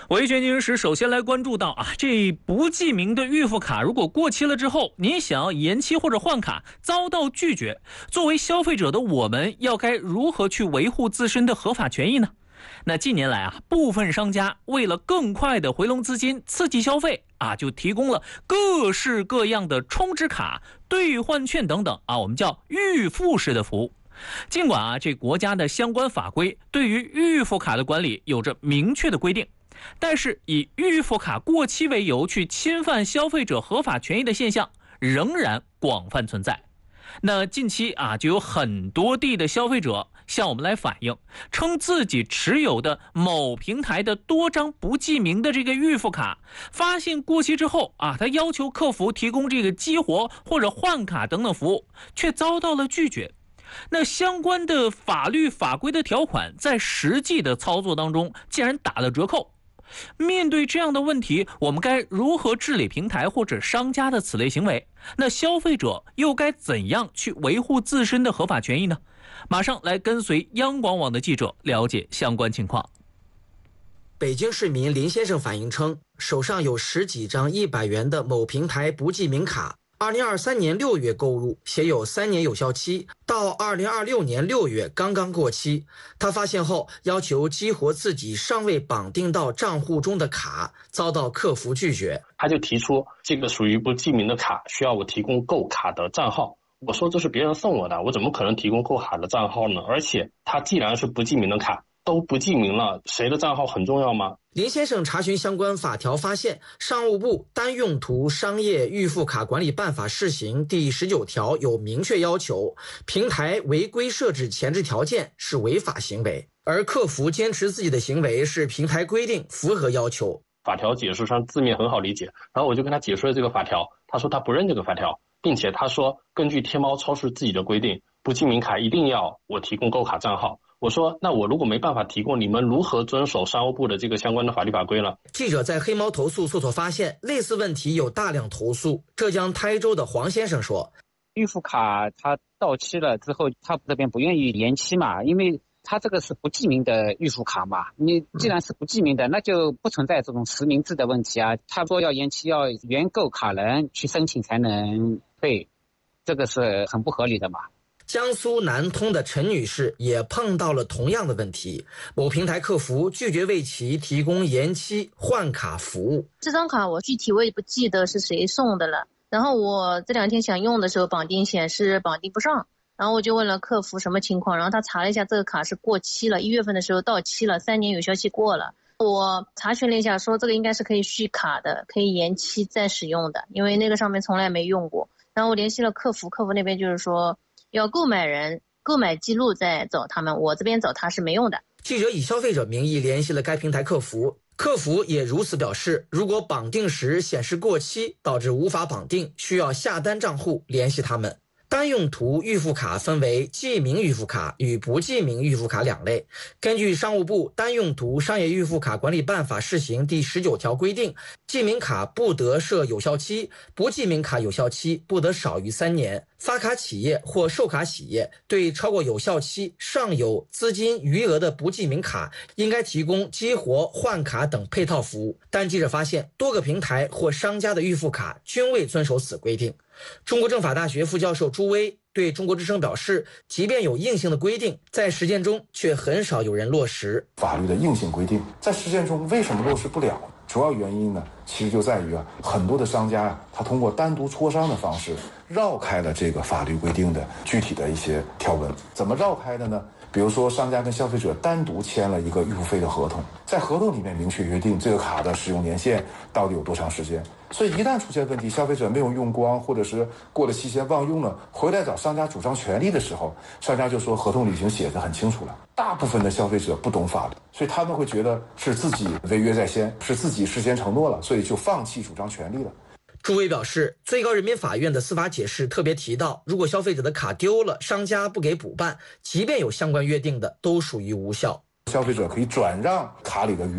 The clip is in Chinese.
维权经时，首先来关注到这不记名的预付卡如果过期了之后，您想要延期或者换卡遭到拒绝，作为消费者的我们要该如何去维护自身的合法权益呢？那近年来部分商家为了更快的回笼资金、刺激消费就提供了各式各样的充值卡、兑换券等等我们叫预付式的服务。尽管这国家的相关法规对于预付卡的管理有着明确的规定，但是以预付卡过期为由去侵犯消费者合法权益的现象仍然广泛存在。那近期就有很多地的消费者向我们来反映，称自己持有的某平台的多张不记名的这个预付卡，发现过期之后他要求客服提供这个激活或者换卡等等服务，却遭到了拒绝。那相关的法律法规的条款在实际的操作当中竟然打了折扣。面对这样的问题，我们该如何治理平台或者商家的此类行为？那消费者又该怎样去维护自身的合法权益呢？马上来跟随央广网的记者了解相关情况。 北京市民林先生反映称，手上有10几张100元的某平台不记名卡，2023年6月购入，写有3年有效期，到2026年6月刚刚过期。他发现后要求激活自己尚未绑定到账户中的卡，遭到客服拒绝。 他就提出这个属于不记名的卡，需要我提供购卡的账号。我说这是别人送我的，我怎么可能提供购卡的账号呢？而且他既然是不记名的卡，都不记名了，谁的账号很重要吗？ 林先生查询相关法条发现，商务部单用途商业预付卡管理办法试行第19条有明确要求，平台违规设置前置条件是违法行为，而客服坚持自己的行为是平台规定，符合要求。 法条解释上字面很好理解，然后我就跟他解释了这个法条，他说他不认这个法条，并且他说根据天猫超市自己的规定，不记名卡一定要我提供购卡账号。我说那我如果没办法提供，你们如何遵守商务部的这个相关的法律法规呢？ 记者在黑猫投诉搜索发现，类似问题有大量投诉。浙江台州的黄先生说， 预付卡它到期了之后，他这边不愿意延期嘛，因为他这个是不记名的预付卡嘛，你既然是不记名的，那就不存在这种实名制的问题啊。他说要延期，要原购卡人去申请才能退，这个是很不合理的嘛。 江苏南通的陈女士也碰到了同样的问题，某平台客服拒绝为其提供延期换卡服务。 这张卡我具体我也不记得是谁送的了，然后我这2天想用的时候绑定显示绑定不上，然后我就问了客服什么情况，然后他查了一下，这个卡是过期了，1月份的时候到期了，3年有效期过了。我查询了一下，说这个应该是可以续卡的，可以延期再使用的，因为那个上面从来没用过。然后我联系了客服，客服那边就是说要购买人购买记录再找他们，我这边找他是没用的。 记者以消费者名义联系了该平台客服，客服也如此表示，如果绑定时显示过期，导致无法绑定，需要下单账户联系他们。单用途预付卡分为记名预付卡与不记名预付卡2类。根据商务部单用途商业预付卡管理办法试行第19条规定，记名卡不得设有效期，不记名卡有效期不得少于3年。发卡企业或售卡企业对超过有效期尚有资金余额的不记名卡，应该提供激活、换卡等配套服务。但记者发现，多个平台或商家的预付卡均未遵守此规定。中国政法大学副教授朱威对中国之声表示，即便有硬性的规定，在实践中却很少有人落实。 法律的硬性规定在实践中为什么落实不了？主要原因呢，其实就在于很多的商家他通过单独磋商的方式绕开了这个法律规定的具体的一些条文。怎么绕开的呢？比如说商家跟消费者单独签了一个预付费的合同，在合同里面明确约定这个卡的使用年限到底有多长时间，所以一旦出现问题，消费者没有用光，或者是过了期限忘用了，回来找商家主张权利的时候，商家就说合同里已经写得很清楚了。大部分的消费者不懂法律，所以他们会觉得是自己违约在先，是自己事先承诺了，所以就放弃主张权利了。 朱威表示，最高人民法院的司法解释特别提到，如果消费者的卡丢了，商家不给补办，即便有相关约定的，都属于无效。 消费者可以转让卡里的余